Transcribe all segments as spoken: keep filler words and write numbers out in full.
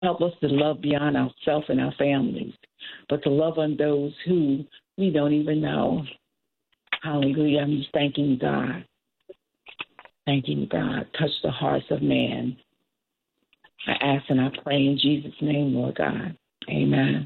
Help us to love beyond ourselves and our families, but to love on those who we don't even know. Hallelujah. I'm just thanking God. Thanking you, God. Touch the hearts of man. I ask and I pray in Jesus' name, Lord God. Amen.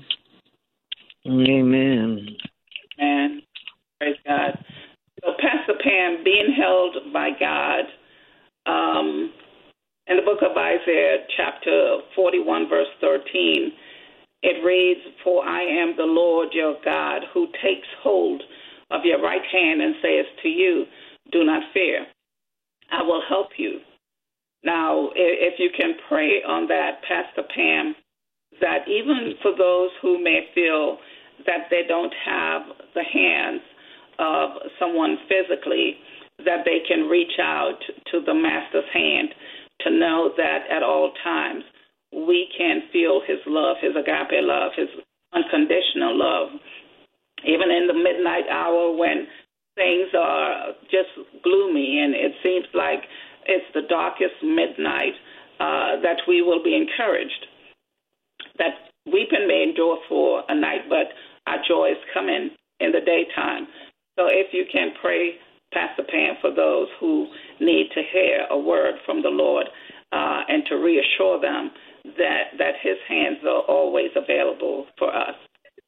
Amen. Amen. Praise God. So, Pastor Pam, being held by God, um, in the book of Isaiah, chapter forty-one, verse thirteen, it reads, "For I am the Lord your God, who takes hold of your right hand and says to you, do not fear. I will help you." Now, if you can pray on that, Pastor Pam, that even for those who may feel that they don't have the hands of someone physically, that they can reach out to the Master's hand to know that at all times we can feel his love, his agape love, his unconditional love. Even in the midnight hour when things are just gloomy and it seems like it's the darkest midnight, uh, that we will be encouraged. That weeping may endure for a night, but our joy is coming in the daytime. So if you can pray, Pastor Pam, for those who need to hear a word from the Lord uh, and to reassure them that, that his hands are always available for us.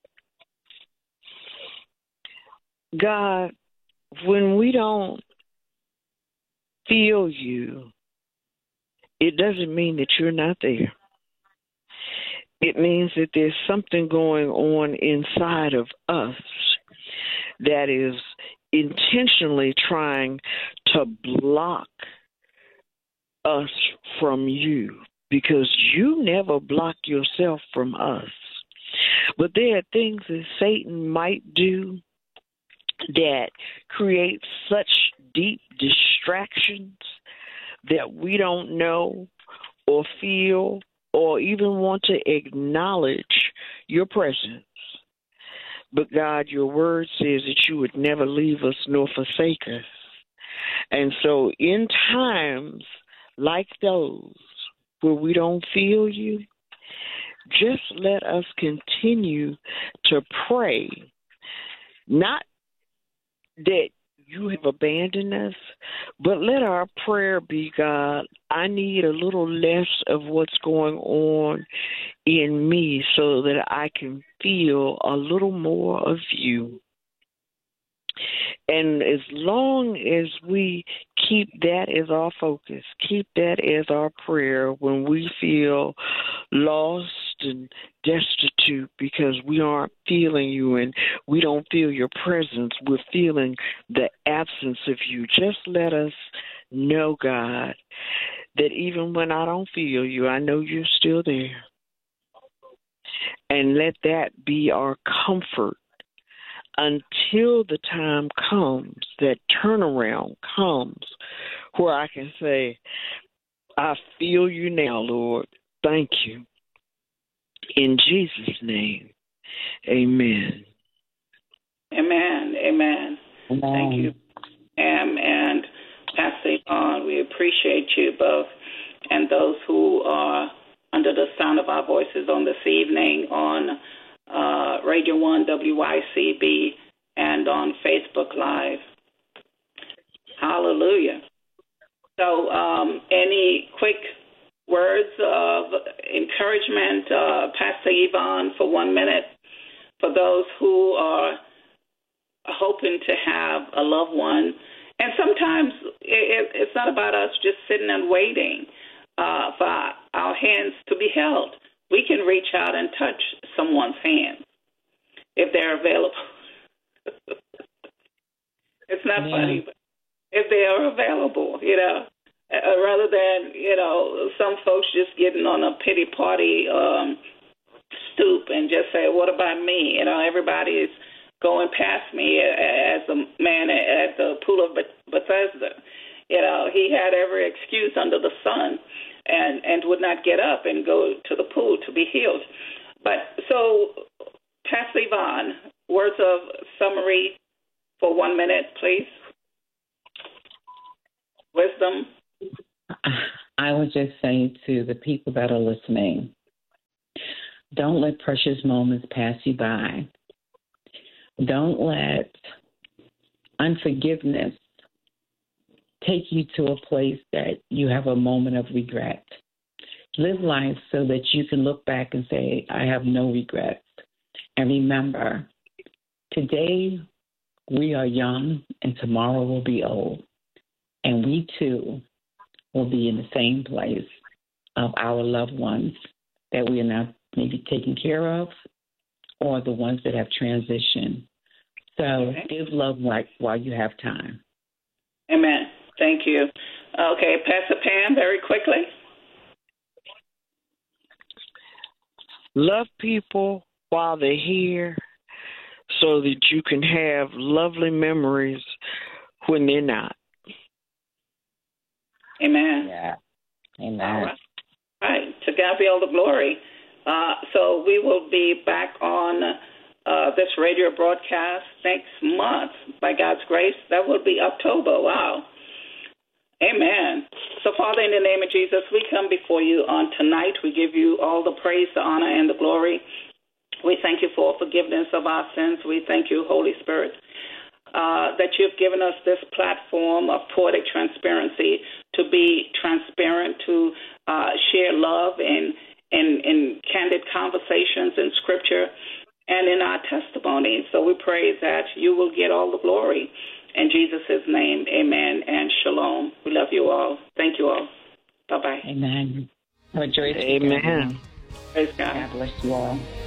God, when we don't feel you, it doesn't mean that you're not there. It means that there's something going on inside of us that is intentionally trying to block us from you, because you never block yourself from us. But there are things that Satan might do that create such deep distractions that we don't know or feel or even want to acknowledge your presence. But God, your word says that you would never leave us nor forsake us. And so in times like those where we don't feel you, just let us continue to pray, not that you have abandoned us, but let our prayer be, God, I need a little less of what's going on in me so that I can feel a little more of you. And as long as we keep that as our focus, keep that as our prayer when we feel lost and destitute because we aren't feeling you and we don't feel your presence, we're feeling the absence of you, just let us know, God, that even when I don't feel you, I know you're still there. And let that be our comfort until the time comes, that turnaround comes, where I can say, I feel you now, Lord. Thank you. In Jesus' name, amen. Amen. Amen. Amen. Thank you, Pam and Pastor Yvonne. We appreciate you both and those who are under the sound of our voices on this evening on Uh, Radio one W Y C B and on Facebook Live. Hallelujah. So um, any quick words of encouragement, uh, Pastor Yvonne, for one minute, for those who are hoping to have a loved one. And sometimes it, it's not about us just sitting and waiting uh, for our hands to be held. We can reach out and touch someone's hand if they're available. It's not yeah. funny, but if they are available, you know, uh, rather than, you know, some folks just getting on a pity party um, stoop and just say, what about me? You know, everybody is going past me as a man at the pool of Bethesda. You know, he had every excuse under the sun and, and would not get up and go to the pool to be healed. But so, Pastor Yvonne, words of summary for one minute, please. Wisdom. I would just say to the people that are listening, Don't let precious moments pass you by. Don't let unforgiveness take you to a place that you have a moment of regret. Live life so that you can look back and say, I have no regrets. And remember, today we are young and tomorrow will be old. And we too will be in the same place of our loved ones that we are now maybe taking care of, or the ones that have transitioned. So okay. Give love like while you have time. Amen. Thank you. Okay, Pastor Pam, very quickly. Love people while they're here so that you can have lovely memories when they're not. Amen. Yeah. Amen. All right. All right. To God be all the glory. Uh, so we will be back on uh, this radio broadcast next month, by God's grace. That will be October. Wow. Amen. So, Father, in the name of Jesus, we come before you on tonight. We give you all the praise, the honor, and the glory. We thank you for forgiveness of our sins. We thank you, Holy Spirit, uh, that you've given us this platform of poetic transparency to be transparent, to uh, share love in, in, in candid conversations in Scripture and in our testimonies. So we pray that you will get all the glory. In Jesus' name, amen and shalom. We love you all. Thank you all. Bye-bye. Amen. Have a joyous Amen. Praise God. God bless you all.